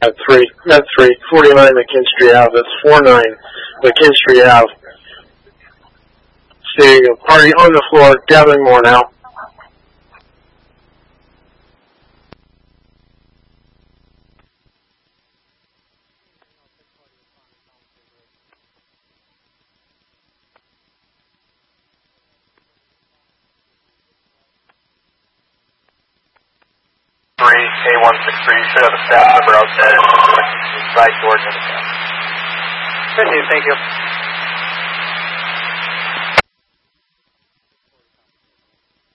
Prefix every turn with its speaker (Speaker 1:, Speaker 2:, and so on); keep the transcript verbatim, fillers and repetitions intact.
Speaker 1: At three, not three, forty-nine McKinstry Ave. That's four nine McKinstry Ave. There you go. Party on the floor, gathering more now.
Speaker 2: Three A one six three. You should have a staff member outside. Side door. Thank you.